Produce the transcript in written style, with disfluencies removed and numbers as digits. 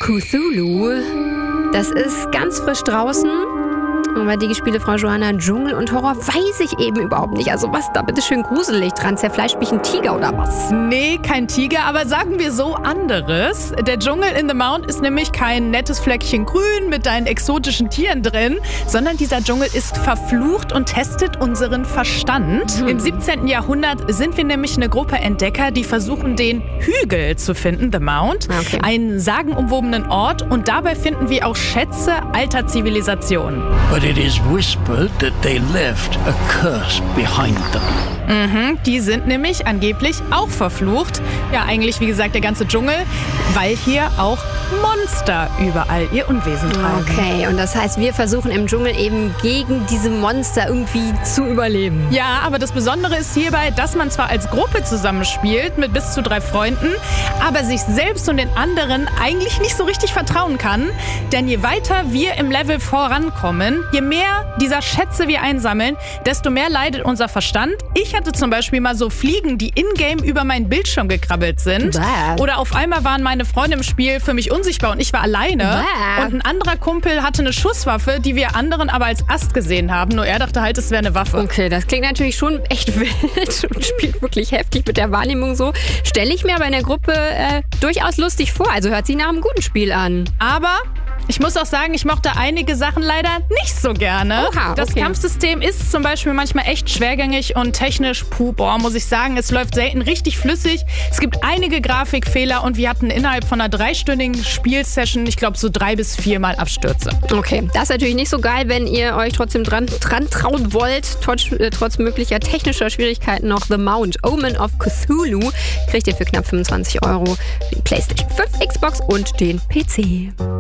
Cthulhu. Das ist ganz frisch draußen. Und bei die Spiele Frau Johanna, Dschungel und Horror weiß ich eben überhaupt nicht. Also was da bitte schön gruselig dran? Zerfleischt mich ein Tiger oder was? Nee, kein Tiger, aber sagen wir so anderes. Der Dschungel in The Mount ist nämlich kein nettes Fleckchen grün mit deinen exotischen Tieren drin, sondern dieser Dschungel ist verflucht und testet unseren Verstand. Im 17. Jahrhundert sind wir nämlich eine Gruppe Entdecker, die versuchen, den Hügel zu finden, The Mount. Okay. Einen sagenumwobenen Ort, und dabei finden wir auch Schätze alter Zivilisationen. But it is whispered that they left a curse behind them. Die sind nämlich angeblich auch verflucht. Ja, eigentlich wie gesagt der ganze Dschungel, weil hier auch Monster überall ihr Unwesen treiben. Okay, und das heißt, wir versuchen im Dschungel eben gegen diese Monster irgendwie zu überleben. Ja, aber das Besondere ist hierbei, dass man zwar als Gruppe zusammenspielt mit bis zu 3 Freunden, aber sich selbst und den anderen eigentlich nicht so richtig vertrauen kann. Denn je weiter wir im Level vorankommen, je mehr dieser Schätze wir einsammeln, desto mehr leidet unser Verstand. Ich hatte zum Beispiel mal so Fliegen, die in-game über meinen Bildschirm gekrabbelt sind. Bäh. Oder auf einmal waren meine Freunde im Spiel für mich unsichtbar und ich war alleine. Bäh. Und ein anderer Kumpel hatte eine Schusswaffe, die wir anderen aber als Ast gesehen haben. Nur er dachte halt, es wäre eine Waffe. Okay, das klingt natürlich schon echt wild und spielt wirklich heftig mit der Wahrnehmung so. Stelle ich mir aber in der Gruppe durchaus lustig vor. Also hört sich nach einem guten Spiel an. Aber ich muss auch sagen, ich mochte einige Sachen leider nicht so gerne. Oha, Das okay. Kampfsystem ist zum Beispiel manchmal echt schwergängig und technisch, muss ich sagen, es läuft selten richtig flüssig. Es gibt einige Grafikfehler und wir hatten innerhalb von einer 3-stündigen Spielsession, ich glaube, so 3 bis 4 Mal Abstürze. Okay, das ist natürlich nicht so geil, wenn ihr euch trotzdem dran trauen wollt, trotz möglicher technischer Schwierigkeiten noch The Mount, Omen of Cthulhu, kriegt ihr für knapp 25 € für die PlayStation 5, Xbox und den PC.